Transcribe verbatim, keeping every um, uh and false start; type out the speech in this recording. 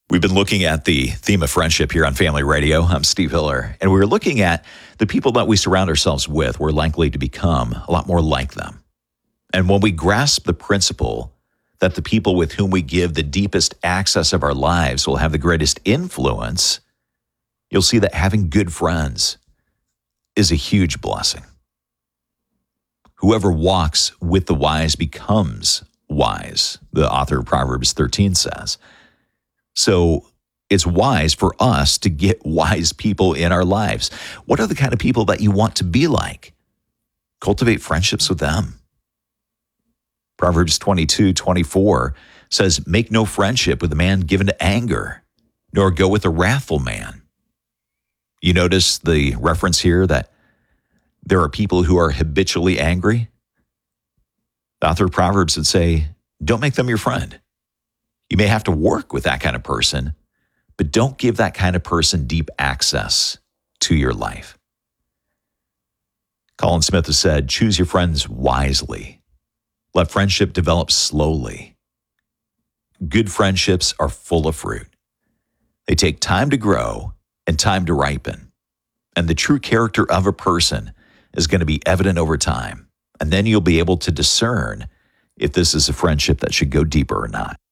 We've been looking at the theme of friendship here on Family Radio. I'm Steve Hiller, and we're looking at the people that we surround ourselves with. We're likely to become a lot more like them. And when we grasp the principle that the people with whom we give the deepest access of our lives will have the greatest influence, you'll see that having good friends is a huge blessing. Whoever walks with the wise becomes wise, the author of Proverbs thirteen says. So it's wise for us to get wise people in our lives. What are the kind of people that you want to be like? Cultivate friendships with them. Proverbs twenty-two twenty-four says, make no friendship with a man given to anger, nor go with a wrathful man. You notice the reference here that there are people who are habitually angry? The author of Proverbs would say, don't make them your friend. You may have to work with that kind of person, but don't give that kind of person deep access to your life. Colin Smith has said, choose your friends wisely. Let friendship develop slowly. Good friendships are full of fruit. They take time to grow and time to ripen. And the true character of a person is going to be evident over time. And then you'll be able to discern if this is a friendship that should go deeper or not.